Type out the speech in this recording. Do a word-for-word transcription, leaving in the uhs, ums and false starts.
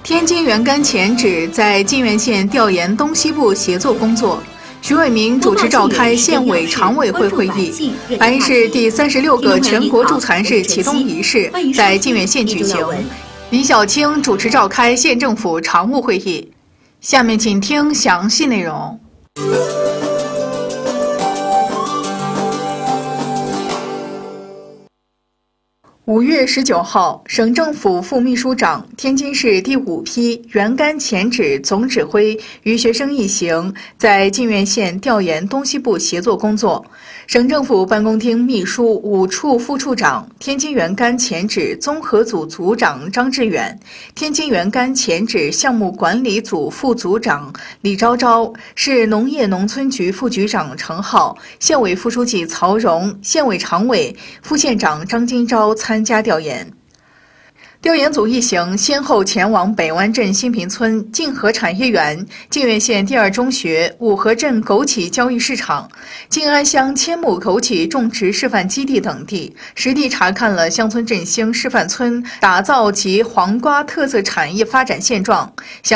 天津原赣前址在泾源县调研东西部协作工作。徐伟明主持召开县委常委会会议，百亿市第三十六个全国助残日启动仪式在泾源县举行。李小青主持召开县政府常务会议。下面请听详细内容。五月十九号，省政府副秘书长、天津市第五批原赣前址总指挥与学生一行在泾源县调研东西部协作工作。省政府办公厅秘书五处副处长、天津原赣前址综合组组长张志远、天津原赣前址项目管理组副组长李昭昭、市农业农村局副局长程浩、县委副书记曹荣、县委常委、副县长张金钊参加调研。调研组一行先后前往北湾镇新平村、泾河产业园、泾源县第二中学、五河镇枸杞交易市场、泾安乡千亩枸杞种植示范基地等地，实地查看了乡村振兴示范村打造及黄瓜特色产业发展现状。